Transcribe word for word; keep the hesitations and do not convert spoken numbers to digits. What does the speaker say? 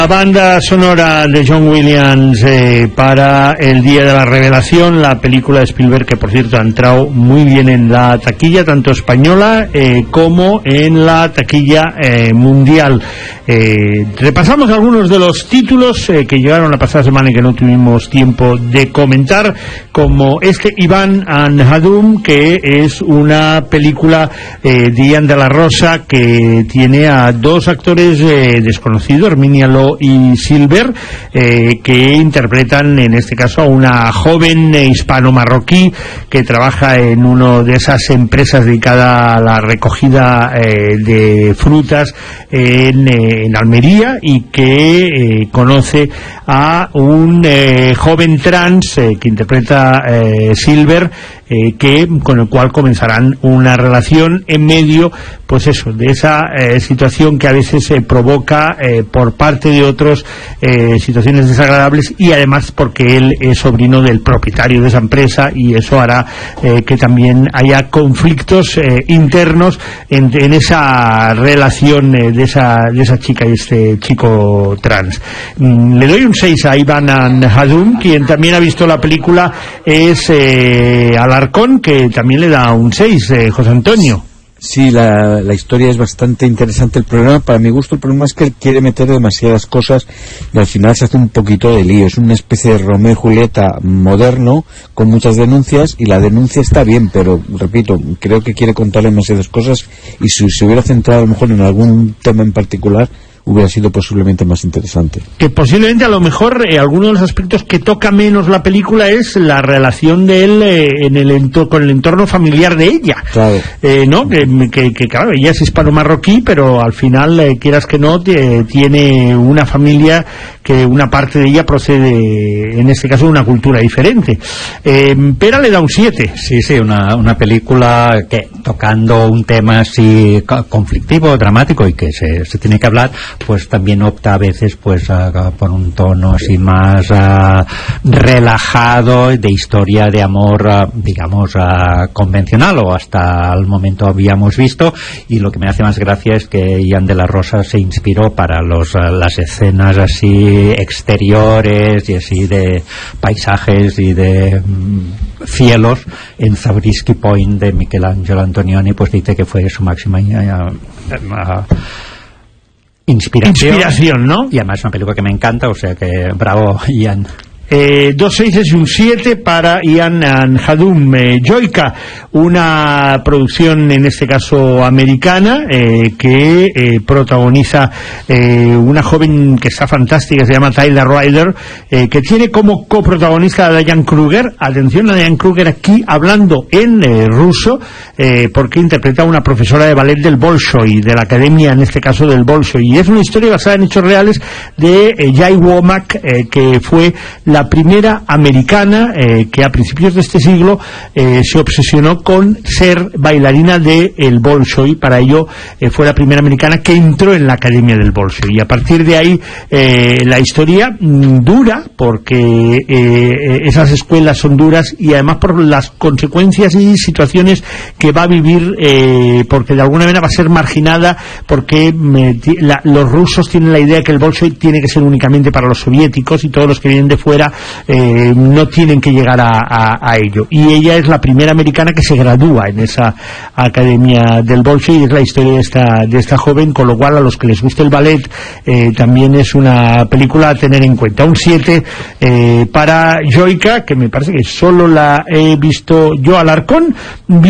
La banda sonora de John Williams eh, para el Día de la Revelación, la película de Spielberg, que por cierto ha entrado muy bien en la taquilla, tanto española eh, como en la taquilla eh, mundial. Eh, repasamos algunos de los títulos eh, que llegaron la pasada semana y que no tuvimos tiempo de comentar, como este Ivan and Hadum, que es una película eh, de Ian de la Rosa, que tiene a dos actores eh, desconocidos, Herminia Lo y Silver, eh, que interpretan en este caso a una joven eh, hispano-marroquí que trabaja en una de esas empresas dedicada a la recogida eh, de frutas en, eh, en Almería, y que eh, conoce a un eh, joven trans eh, que interpreta eh, Silver, eh, que con el cual comenzarán una relación en medio, pues eso, de esa eh, situación que a veces se eh, provoca eh, por parte de otros eh, situaciones desagradables, y además porque él es sobrino del propietario de esa empresa, y eso hará eh, que también haya conflictos eh, internos en, en esa relación eh, de esa de esa chica y este chico trans. Mm, le doy un seis a Ivan and Hadum. Quien también ha visto la película es eh, Alarcón, que también le da un seis, eh, José Antonio. Sí, la, la historia es bastante interesante. El problema, para mi gusto, el problema es que él quiere meter demasiadas cosas y al final se hace un poquito de lío. Es una especie de Romeo y Julieta moderno, con muchas denuncias, y la denuncia está bien, pero, repito, creo que quiere contar demasiadas cosas, y si se hubiera centrado a lo mejor en algún tema en particular, hubiera sido posiblemente más interesante. Que posiblemente a lo mejor eh, alguno de los aspectos que toca menos la película es la relación de él eh, en el ento con el entorno familiar de ella. Claro. Eh, ¿no? Que, que, que claro, ella es hispano-marroquí, pero al final, eh, quieras que no, te, tiene una familia que una parte de ella procede, en este caso, de una cultura diferente. Eh, Pera le da un siete. Sí, sí, una, una película que, tocando un tema así conflictivo, dramático, y que se, se tiene que hablar, pues también opta a veces pues uh, por un tono así más uh, relajado, de historia de amor, uh, digamos, uh, convencional, o hasta el momento habíamos visto. Y lo que me hace más gracia es que Ian de la Rosa se inspiró para los, uh, las escenas así exteriores y así de paisajes y de um, cielos en Zabriskie Point de Michelangelo Antonioni. Pues dice que fue su máxima uh, uh, Inspiración. Inspiración, ¿no? Y además es una película que me encanta, o sea que bravo, Ian. Eh, dos seises y un siete para Ian and Hadum. eh, Joyka, una producción en este caso americana, eh, que eh, protagoniza eh, una joven que está fantástica, se llama Tyler Ryder, eh, que tiene como coprotagonista a Diane Kruger. Atención a Diane Kruger aquí hablando en eh, ruso, eh, porque interpreta a una profesora de ballet del Bolshoi, de la academia en este caso del Bolshoi, y es una historia basada en hechos reales de eh, Jai Womack, eh, que fue la La primera americana eh, que a principios de este siglo eh, se obsesionó con ser bailarina del de Bolshoi. Para ello eh, fue la primera americana que entró en la academia del Bolshoi, y a partir de ahí eh, la historia mm, dura, porque eh, esas escuelas son duras, y además por las consecuencias y situaciones que va a vivir, eh, porque de alguna manera va a ser marginada, porque me, la, los rusos tienen la idea de que el Bolshoi tiene que ser únicamente para los soviéticos, y todos los que vienen de fuera Eh, no tienen que llegar a, a, a ello. Y ella es la primera americana que se gradúa en esa academia del Bolshoi, y es la historia de esta, de esta joven, con lo cual a los que les guste el ballet eh, también es una película a tener en cuenta. Un siete eh, para Joyka, que me parece que solo la he visto yo. Alarcón